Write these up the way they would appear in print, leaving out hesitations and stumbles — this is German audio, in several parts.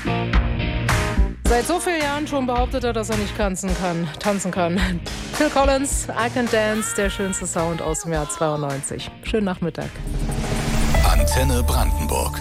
Seit so vielen Jahren schon behauptet er, dass er nicht tanzen kann. Phil Collins, I Can Dance, der schönste Sound aus dem Jahr 92. Schönen Nachmittag. Antenne Brandenburg.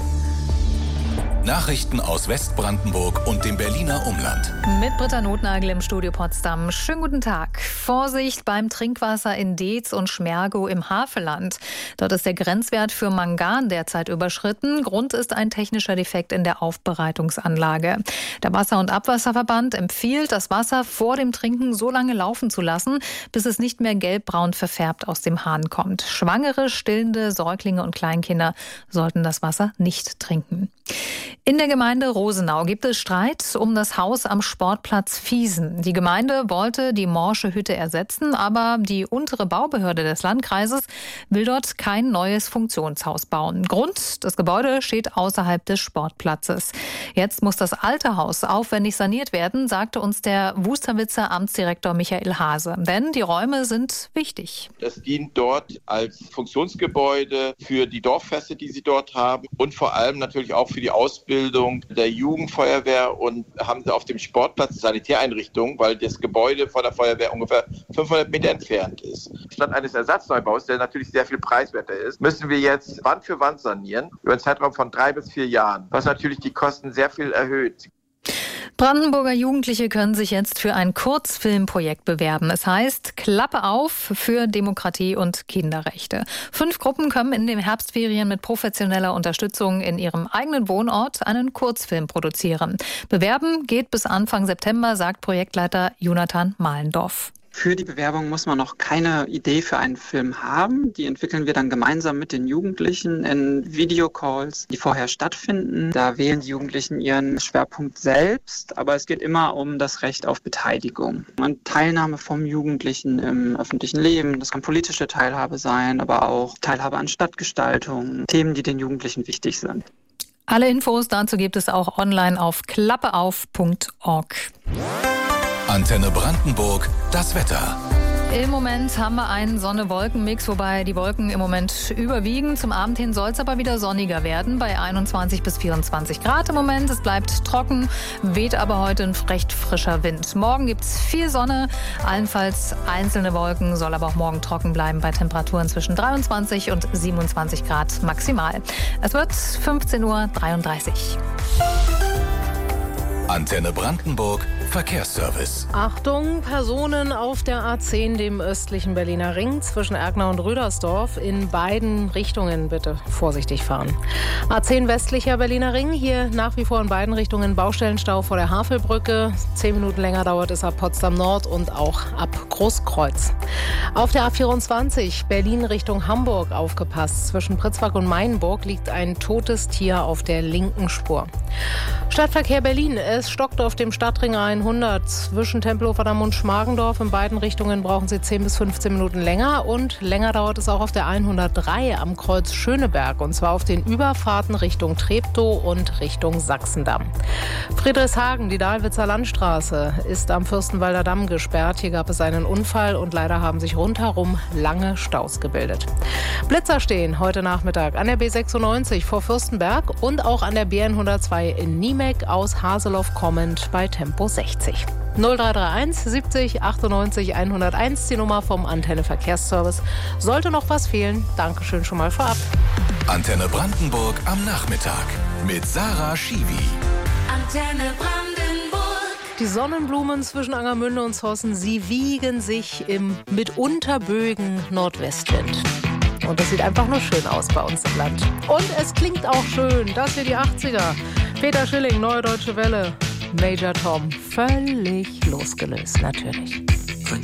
Nachrichten aus Westbrandenburg und dem Berliner Umland. Mit Britta Notnagel im Studio Potsdam. Schönen guten Tag. Vorsicht beim Trinkwasser in Deetz und Schmergow im Havelland. Dort ist der Grenzwert für Mangan derzeit überschritten. Grund ist ein technischer Defekt in der Aufbereitungsanlage. Der Wasser- und Abwasserverband empfiehlt, das Wasser vor dem Trinken so lange laufen zu lassen, bis es nicht mehr gelbbraun verfärbt aus dem Hahn kommt. Schwangere, stillende Säuglinge und Kleinkinder sollten das Wasser nicht trinken. In der Gemeinde Rosenau gibt es Streit um das Haus am Sportplatz Fiesen. Die Gemeinde wollte die morsche Hütte ersetzen, aber die untere Baubehörde des Landkreises will dort kein neues Funktionshaus bauen. Grund: das Gebäude steht außerhalb des Sportplatzes. Jetzt muss das alte Haus aufwendig saniert werden, sagte uns der Wusterwitzer Amtsdirektor Michael Hase. Denn die Räume sind wichtig. Das dient dort als Funktionsgebäude für die Dorffeste, die sie dort haben, und vor allem natürlich auch für die Ausbildung der Jugendfeuerwehr, und haben sie auf dem Sportplatz Sanitäreinrichtungen, weil das Gebäude von der Feuerwehr ungefähr 500 Meter entfernt ist. Statt eines Ersatzneubau's, der natürlich sehr viel preiswerter ist, müssen wir jetzt Wand für Wand sanieren, über einen Zeitraum von 3 bis 4 Jahren, was natürlich die Kosten sehr viel erhöht. Brandenburger Jugendliche können sich jetzt für ein Kurzfilmprojekt bewerben. Es heißt Klappe auf für Demokratie und Kinderrechte. 5 Gruppen können in den Herbstferien mit professioneller Unterstützung in ihrem eigenen Wohnort einen Kurzfilm produzieren. Bewerben geht bis Anfang September, sagt Projektleiter Jonathan Mahlendorf. Für die Bewerbung muss man noch keine Idee für einen Film haben. Die entwickeln wir dann gemeinsam mit den Jugendlichen in Videocalls, die vorher stattfinden. Da wählen die Jugendlichen ihren Schwerpunkt selbst, aber es geht immer um das Recht auf Beteiligung und Teilnahme vom Jugendlichen im öffentlichen Leben. Das kann politische Teilhabe sein, aber auch Teilhabe an Stadtgestaltung, Themen, die den Jugendlichen wichtig sind. Alle Infos dazu gibt es auch online auf klappeauf.org. Antenne Brandenburg, das Wetter. Im Moment haben wir einen Sonne-Wolken-Mix, wobei die Wolken im Moment überwiegen. Zum Abend hin soll es aber wieder sonniger werden, bei 21 bis 24 Grad im Moment. Es bleibt trocken, weht aber heute ein recht frischer Wind. Morgen gibt es viel Sonne, allenfalls einzelne Wolken, soll aber auch morgen trocken bleiben bei Temperaturen zwischen 23 und 27 Grad maximal. Es wird 15:33 Uhr. Antenne Brandenburg, Verkehrsservice. Achtung, Personen auf der A10, dem östlichen Berliner Ring, zwischen Erkner und Rüdersdorf, in beiden Richtungen bitte vorsichtig fahren. A10 westlicher Berliner Ring, hier nach wie vor in beiden Richtungen Baustellenstau vor der Havelbrücke. 10 Minuten länger dauert es ab Potsdam Nord und auch ab Großkreuz. Auf der A24 Berlin Richtung Hamburg aufgepasst. Zwischen Pritzwalk und Mainburg liegt ein totes Tier auf der linken Spur. Stadtverkehr Berlin. Es stockt auf dem Stadtring 100 zwischen Tempelhofer Damm und Schmargendorf. In beiden Richtungen brauchen Sie 10 bis 15 Minuten länger. Und länger dauert es auch auf der 103 am Kreuz Schöneberg. Und zwar auf den Überfahrten Richtung Treptow und Richtung Sachsendamm. Friedrichshagen, die Dahlwitzer Landstraße, ist am Fürstenwalder Damm gesperrt. Hier gab es einen Unfall und leider haben sich rundherum lange Staus gebildet. Blitzer stehen heute Nachmittag an der B96 vor Fürstenberg und auch an der BN102 in Niemek aus Haseloff kommend bei Tempo 60. 0331 70 98 101, die Nummer vom Antenne Verkehrsservice. Sollte noch was fehlen, Dankeschön schon mal vorab. Antenne Brandenburg am Nachmittag mit Sarah Schiwi. Antenne Brandenburg. Die Sonnenblumen zwischen Angermünde und Zossen, sie wiegen sich im mitunter böigen Nordwestwind. Und das sieht einfach nur schön aus bei uns im Land. Und es klingt auch schön, das hier die 80er. Peter Schilling, Neue Deutsche Welle. Major Tom, völlig losgelöst natürlich.